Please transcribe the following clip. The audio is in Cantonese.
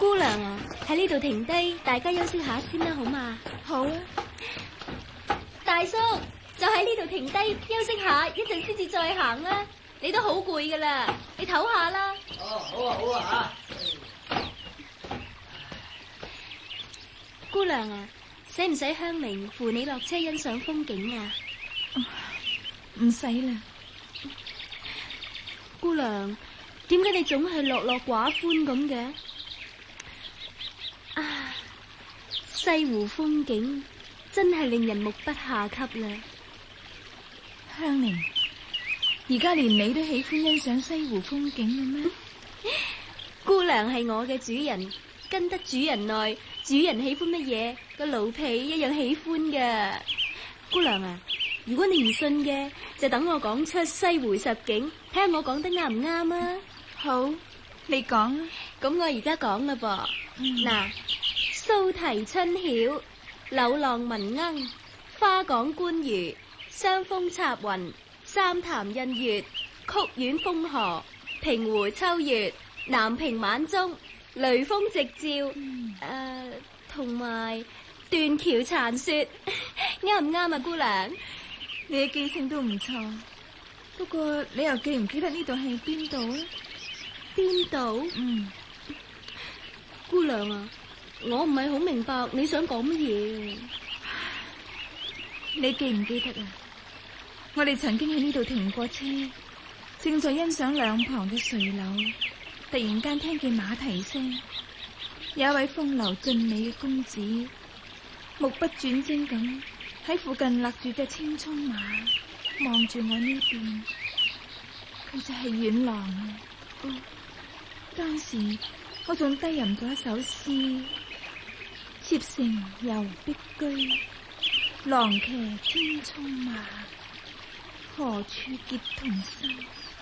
姑娘啊，喺呢度停低，大家休息下先啦，好嘛？ 好啊。 大叔，就喺呢度停低休息下，一陣先至再行啦。你都好攰噶啦，你唞下啦。 哦，好啊，好啊吓。 姑娘啊，使唔使香菱扶你落車欣賞風景啊？ 唔使啦。 姑娘，點解你總係落落寡歡咁嘅？啊，西湖風景真係令人目不暇給啦。 香菱，而家連你都喜歡欣賞西湖風景嘅咩？ 姑娘係我嘅主人，跟得主人耐，主人喜歡乜嘢，個奴婢一樣喜歡噶。姑娘啊，如果你唔信嘅，就等我講出西湖十景，睇下我講得啱唔啱啊？ 好，你講啊。 咁我而家講啦噃。嗱，蘇堤春曉，柳浪聞鶯，花港觀魚，雙峰插雲，三潭印月，曲院風荷，平湖秋月，南屏晚鐘，雷鋒夕照，同埋斷橋殘雪，啱唔啱啊，姑娘？ 你嘅記性都唔錯，不過你又記唔記得呢度係邊度啊？ 邊度？姑娘啊，我唔係好明白你想講乜嘢。 你記唔記得啊？我哋曾經喺呢度停過車，正在欣賞兩旁嘅垂柳，突然間聽見馬蹄聲，有一位風流俊美嘅公子，目不轉睛咁喺附近勒住隻青蔥馬，望住我呢邊。佢就係阮郎啊！當時我仲低吟咗一首詩：妾乘遊碧居，郎騎青蔥馬，何處結同心。